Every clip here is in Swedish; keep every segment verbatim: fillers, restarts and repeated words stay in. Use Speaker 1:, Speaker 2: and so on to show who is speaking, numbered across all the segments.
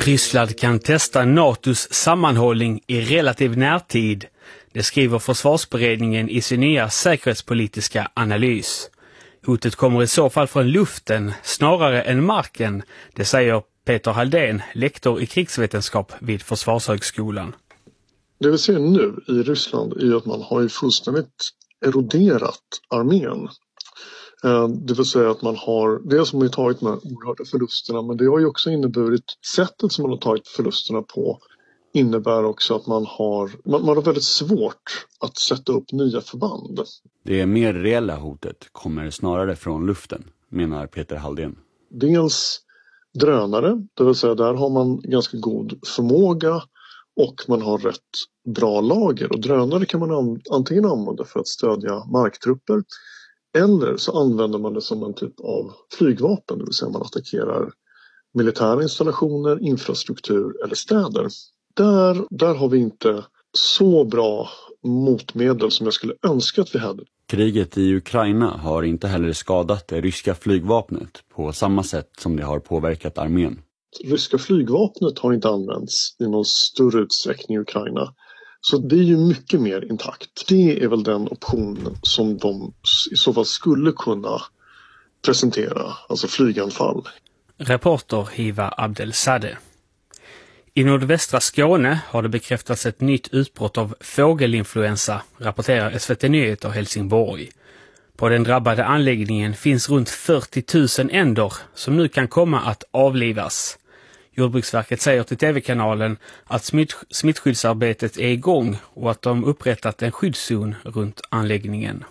Speaker 1: Ryssland kan testa NATOs sammanhållning i relativ närtid. Det skriver försvarsberedningen i sin nya säkerhetspolitiska analys. Hotet kommer i så fall från luften snarare än marken, det säger Peter Halldén, lektor i krigsvetenskap vid Försvarshögskolan.
Speaker 2: Det vi ser nu i Ryssland är att man har ju fullständigt eroderat armén. Det vill säga att man har, det som har tagit de här oerhörda förlusterna, men det har ju också inneburit, sättet som man har tagit förlusterna på innebär också att man har, man, man har väldigt svårt att sätta upp nya förband.
Speaker 3: Det mer reella hotet kommer snarare från luften, menar Peter Halldén.
Speaker 2: Dels drönare, det vill säga där har man ganska god förmåga och man har rätt bra lager. Och drönare kan man an, antingen använda för att stödja marktrupper eller så använder man det som en typ av flygvapen, det vill säga man attackerar militära installationer, infrastruktur eller städer. Där, där har vi inte så bra motmedel som jag skulle önska att vi hade.
Speaker 3: Kriget i Ukraina har inte heller skadat det ryska flygvapnet på samma sätt som det har påverkat armén.
Speaker 2: Ryska flygvapnet har inte använts i någon större utsträckning i Ukraina. Så det är ju mycket mer intakt. Det är väl den optionen som de i så fall skulle kunna presentera, alltså flyganfall.
Speaker 1: Reporter Hiva Abdelsadeh. I nordvästra Skåne har det bekräftats ett nytt utbrott av fågelinfluensa, rapporterar S V T Nyheter Helsingborg. På den drabbade anläggningen finns runt fyrtio tusen änder som nu kan komma att avlivas. Jordbruksverket säger till tv-kanalen att smitt, smittskyddsarbetet är igång och att de upprättat en skyddszon runt anläggningen.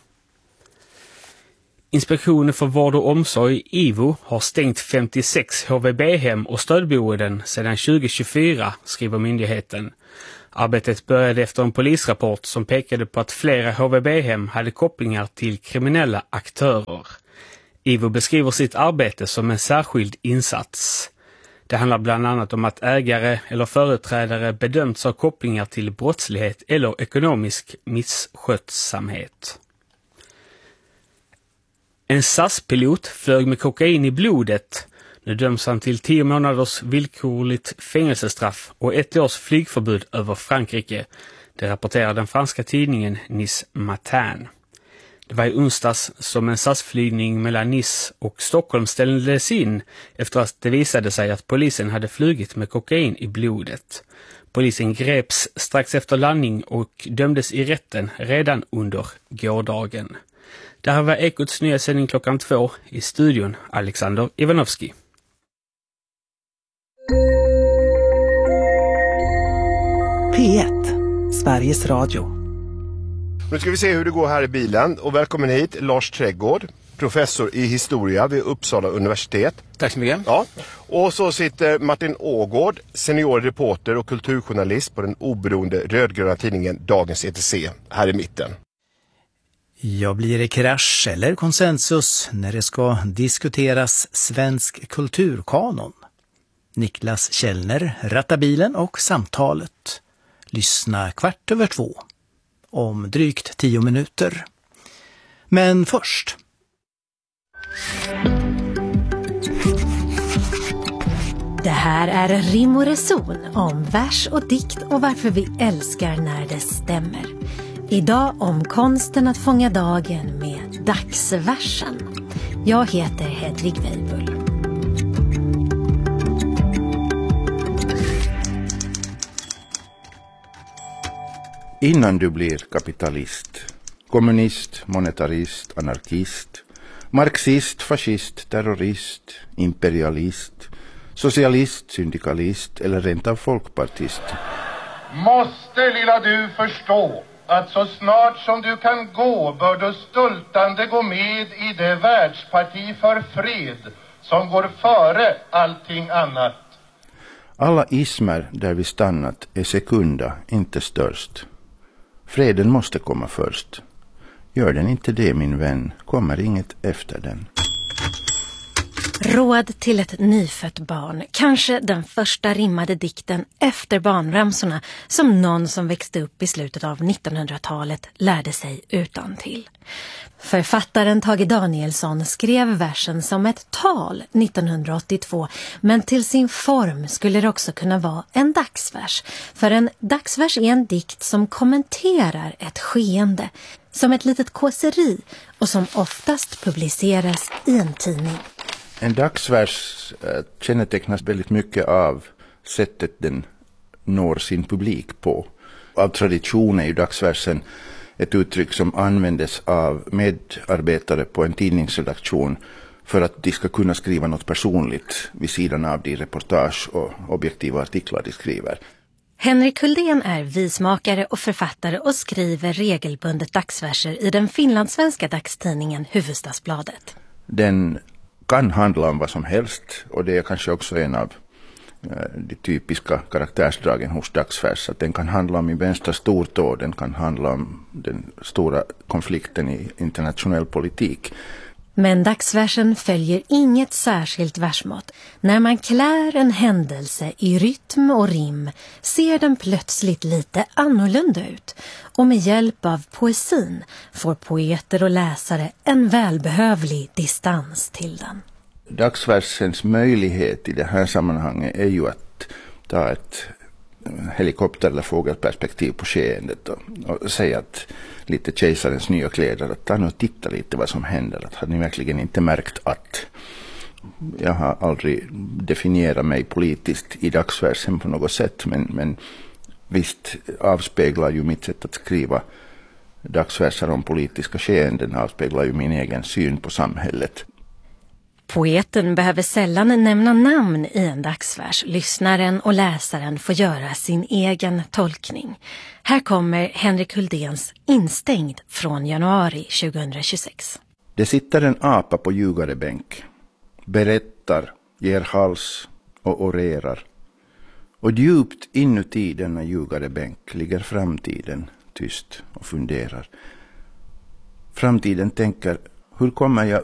Speaker 1: Inspektionen för vård och omsorg, I V O, har stängt femtiosex H V B-hem och stödboenden sedan tjugo tjugofyra, skriver myndigheten. Arbetet började efter en polisrapport som pekade på att flera H V B-hem hade kopplingar till kriminella aktörer. I V O beskriver sitt arbete som en särskild insats. Det handlar bland annat om att ägare eller företrädare bedömts ha kopplingar till brottslighet eller ekonomisk misskötsamhet. En S A S-pilot flög med kokain i blodet. Nu döms han till tio månaders villkorligt fängelsestraff och ett års flygförbud över Frankrike. Det rapporterar den franska tidningen Nice Matin. Det var i onsdags som en S A S-flygning mellan Nice och Stockholm ställdes in efter att det visade sig att polisen hade flugit med kokain i blodet. Polisen greps strax efter landning och dömdes i rätten redan under gårdagen. Det här var Ekots nya sändning klockan två, i studion Alexander Ivanovski.
Speaker 4: P ett, Sveriges Radio.
Speaker 5: Nu ska vi se hur det går här i bilen. Och välkommen hit Lars Trädgård, professor i historia vid Uppsala universitet.
Speaker 6: Tack så mycket.
Speaker 5: Ja. Och så sitter Martin Ågård, seniorreporter och kulturjournalist på den oberoende rödgröna tidningen Dagens E T C här i mitten.
Speaker 4: Jag blir det krasch eller konsensus när det ska diskuteras svensk kulturkanon. Niklas Källner rattar bilen och samtalet. Lyssna kvart över två. Om drygt tio minuter. Men först.
Speaker 7: Det här är Rim och Reson om vers och dikt och varför vi älskar när det stämmer. Idag om konsten att fånga dagen med dagsversen. Jag heter Hedvig Weibull.
Speaker 8: Innan du blir kapitalist, kommunist, monetarist, anarkist, marxist, fascist, terrorist, imperialist, socialist, syndikalist eller rent av folkpartist.
Speaker 9: Måste lilla du förstå att så snart som du kan gå bör du stultande gå med i det världsparti för fred som går före allting annat.
Speaker 8: Alla ismer där vi stannat är sekunda, inte störst. Freden måste komma först. Gör den inte det, min vän, kommer inget efter den.
Speaker 7: Råd till ett nyfött barn, kanske den första rimmade dikten efter barnramsorna som någon som växte upp i slutet av nittonhundratalet lärde sig utantill. Författaren Tage Danielsson skrev versen som ett tal nittonhundraåttiotvå, men till sin form skulle det också kunna vara en dagsvers. För en dagsvers är en dikt som kommenterar ett skeende, som ett litet kåseri och som oftast publiceras i en tidning.
Speaker 8: En dagsvers äh, kännetecknas väldigt mycket av sättet den når sin publik på. Av tradition är ju dagsversen ett uttryck som användes av medarbetare på en tidningsredaktion för att de ska kunna skriva något personligt vid sidan av de reportage och objektiva artiklar de skriver.
Speaker 7: Henrik Hultén är vismakare och författare och skriver regelbundet dagsverser i den finlandssvenska dagstidningen Hufvudstadsbladet.
Speaker 8: Den kan handla om vad som helst, och det är kanske också en av de typiska karaktärsdragen hos dagsvers, att den kan handla om i vänstra stortå, den kan handla om den stora konflikten i internationell politik.
Speaker 7: Men dagsversen följer inget särskilt versmått. När man klär en händelse i rytm och rim ser den plötsligt lite annorlunda ut. Och med hjälp av poesin får poeter och läsare en välbehövlig distans till den.
Speaker 8: Dagsversens möjlighet i det här sammanhanget är ju att ta ett helikopter- eller fågelperspektiv på skeendet och, och säga att lite kejsarens nya kläder, att ta nu och titta lite vad som händer. Att har ni verkligen inte märkt att jag har aldrig definierat mig politiskt i dagsversen på något sätt, men, men visst avspeglar ju mitt sätt att skriva dagsverser om politiska skeenden, avspeglar ju min egen syn på samhället.
Speaker 7: Poeten behöver sällan nämna namn i en dagsvers. Lyssnaren och läsaren får göra sin egen tolkning. Här kommer Henrik Hulténs Instängd från januari tjugohundratjugosex.
Speaker 8: Det sitter en apa på ljugarebänk, berättar, ger hals och orerar. Och djupt inuti denna ljugarebänk ligger framtiden tyst och funderar. Framtiden tänker, hur kommer jag